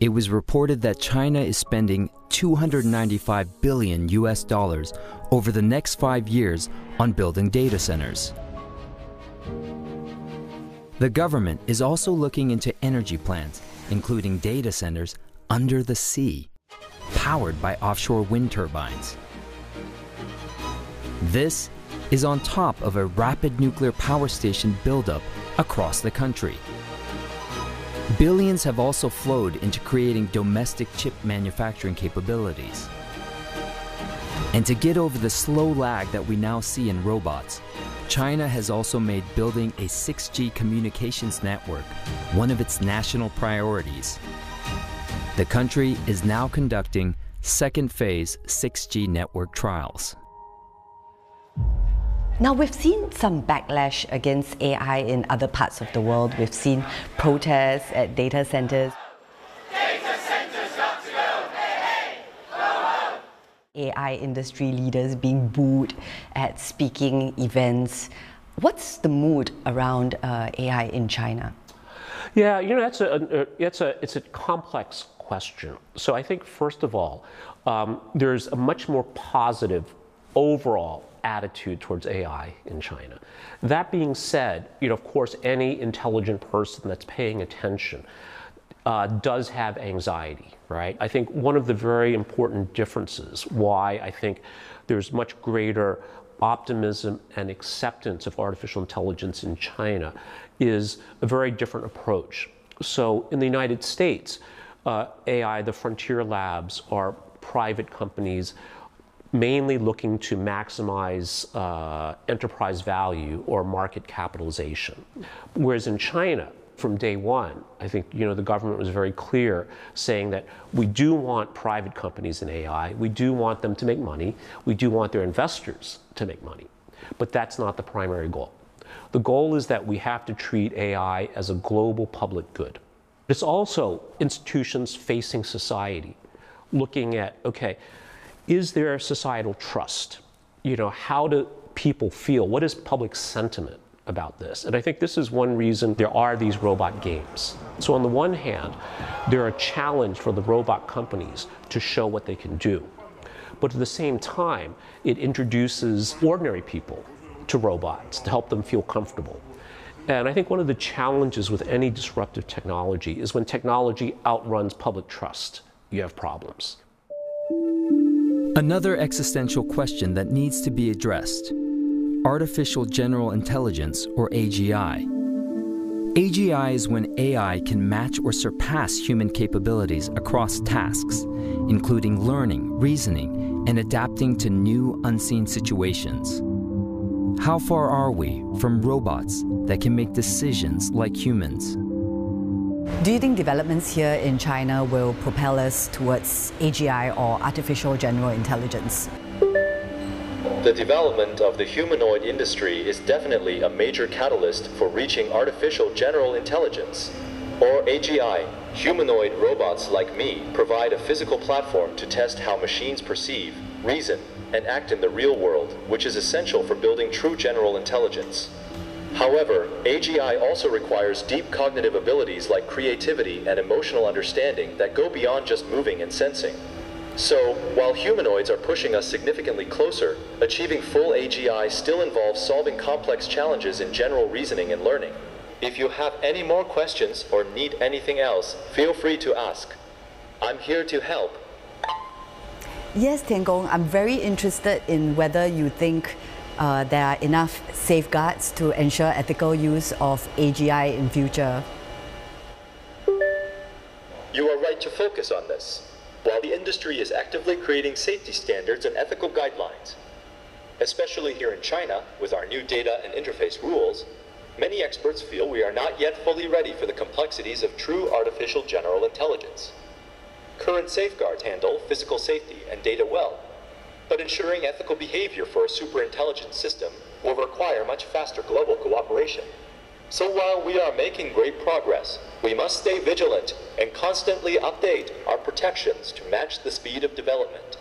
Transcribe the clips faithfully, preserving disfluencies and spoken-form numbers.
it was reported that China is spending two hundred ninety-five billion U S dollars over the next five years on building data centers. The government is also looking into energy plants, including data centers under the sea, powered by offshore wind turbines. This is on top of a rapid nuclear power station buildup across the country. Billions have also flowed into creating domestic chip manufacturing capabilities. And to get over the slow lag that we now see in robots, China has also made building a six G communications network one of its national priorities. The country is now conducting second phase six G network trials. Now, we've seen some backlash against A I in other parts of the world. We've seen protests at data centers. Data centers got to go. Hey, hey, ho, ho. A I industry leaders being booed at speaking events. What's the mood around uh, A I in China? Yeah, you know, that's a, a, it's, a, it's a complex question. So I think, first of all, um, there's a much more positive overall attitude towards A I in China. That being said, you know, of course, any intelligent person that's paying attention uh, does have anxiety, right? I think one of the very important differences why I think there's much greater optimism and acceptance of artificial intelligence in China is a very different approach. So in the United States, uh, A I, the frontier labs, are private companies mainly looking to maximize uh, enterprise value or market capitalization. Whereas in China, from day one, I think you know the government was very clear saying that we do want private companies in A I, we do want them to make money, we do want their investors to make money, but that's not the primary goal. The goal is that we have to treat A I as a global public good. It's also institutions facing society, looking at, okay, is there societal trust? You know, how do people feel? What is public sentiment about this? And I think this is one reason there are these robot games. So on the one hand, they're a challenge for the robot companies to show what they can do. But at the same time, it introduces ordinary people to robots to help them feel comfortable. And I think one of the challenges with any disruptive technology is when technology outruns public trust, you have problems. Another existential question that needs to be addressed: artificial general intelligence, or A G I. A G I is when A I can match or surpass human capabilities across tasks, including learning, reasoning, and adapting to new, unseen situations. How far are we from robots that can make decisions like humans? Do you think developments here in China will propel us towards A G I or artificial general intelligence? The development of the humanoid industry is definitely a major catalyst for reaching artificial general intelligence, or A G I. Humanoid robots like me provide a physical platform to test how machines perceive, reason, and act in the real world, which is essential for building true general intelligence. However, A G I also requires deep cognitive abilities like creativity and emotional understanding that go beyond just moving and sensing. So, while humanoids are pushing us significantly closer, achieving full A G I still involves solving complex challenges in general reasoning and learning. If you have any more questions or need anything else, feel free to ask. I'm here to help. Yes, Tian-Gong, I'm very interested in whether you think uh, there are enough safeguards to ensure ethical use of A G I in future. You are right to focus on this. While the industry is actively creating safety standards and ethical guidelines, especially here in China with our new data and interface rules, many experts feel we are not yet fully ready for the complexities of true artificial general intelligence. Current safeguards handle physical safety and data well, but ensuring ethical behavior for a superintelligent system will require much faster global cooperation. So while we are making great progress, we must stay vigilant and constantly update our protections to match the speed of development.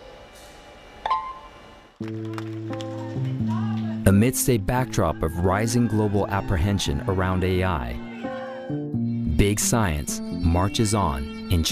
Amidst a backdrop of rising global apprehension around A I, big science marches on